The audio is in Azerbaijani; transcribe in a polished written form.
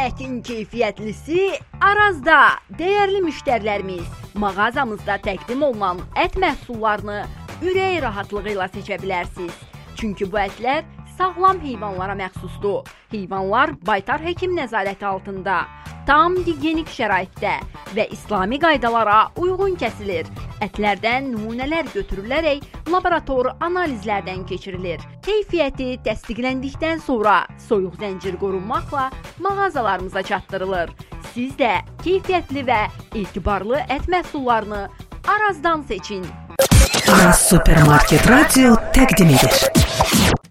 Ətin keyfiyyətlisi Arazda. Dəyərli müştərilərimiz, mağazamızda təqdim olunan ət məhsullarını ürək rahatlığı ilə seçə bilərsiniz. Çünki bu ətlər sağlam heyvanlara məxsusdur. Heyvanlar baytar həkim nəzarəti altında, tam gigiyenik şəraitdə və İslami qaydalara uyğun kəsilir. Ətlərdən nümunələr götürülərək laborator analizlərdən keçirilir. Keyfiyyəti təsdiqləndikdən sonra soyuq zəncir qorunmaqla mağazalarımıza çatdırılır. Siz də keyfiyyətli və etibarlı ət məhsullarını Arazdan seçin. Araz Supermarket Radio təqdim edir.